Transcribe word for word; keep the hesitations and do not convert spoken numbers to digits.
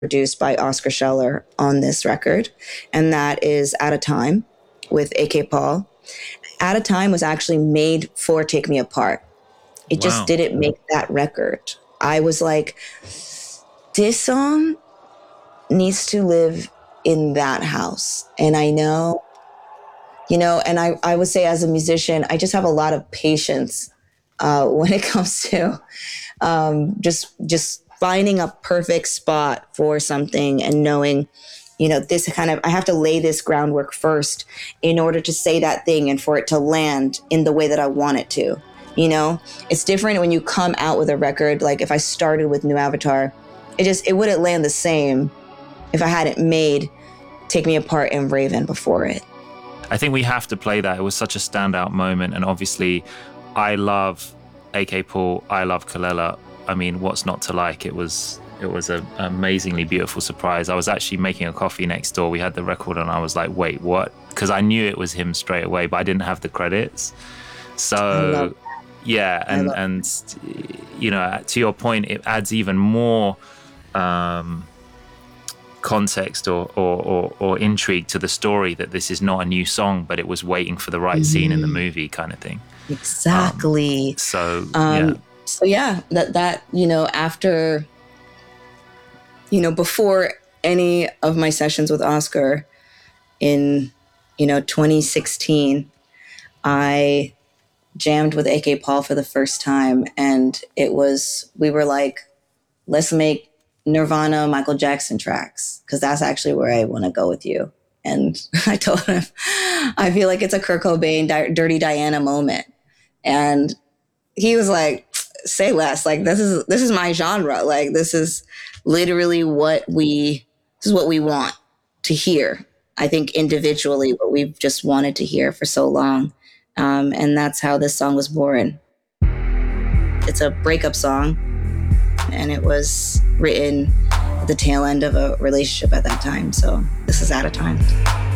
produced by Oscar Scheller on this record, and that is At a Time with A K Paul. At a Time was actually made for Take Me Apart. It wow. just didn't make that record. I was like, this song needs to live in that house. And I know, you know, and I, I would say as a musician, I just have a lot of patience uh, when it comes to um, just just finding a perfect spot for something and knowing, you know, this kind of, I have to lay this groundwork first in order to say that thing and for it to land in the way that I want it to. You know, it's different when you come out with a record. Like if I started with New Avatar, it just, it wouldn't land the same if I hadn't made Take Me Apart and Raven before it. I think we have to play that. It was such a standout moment. And obviously I love A K Paul. I love Kelela. I mean, what's not to like? It was it was an amazingly beautiful surprise. I was actually making a coffee next door. We had the record and I was like, wait, what? Because I knew it was him straight away, but I didn't have the credits. So yeah, and and you know, to your point, it adds even more um, context or, or or or intrigue to the story that this is not a new song, but it was waiting for the right mm-hmm. scene in the movie, kind of thing. Exactly. Um, so um, yeah. So yeah, that that you know, after you know, before any of my sessions with Oscar in you know twenty sixteen, I jammed with A K Paul for the first time, and it was, we were like, let's make Nirvana, Michael Jackson tracks, because that's actually where I want to go with you. And I told him, I feel like it's a Kurt Cobain, Di- Dirty Diana moment. And he was like, say less. Like, this is this is my genre. Like, this is literally what we this is what we want to hear. I think individually, what we've just wanted to hear for so long. Um, and that's how this song was born. It's a breakup song, and it was written at the tail end of a relationship at that time. So this is At a Time.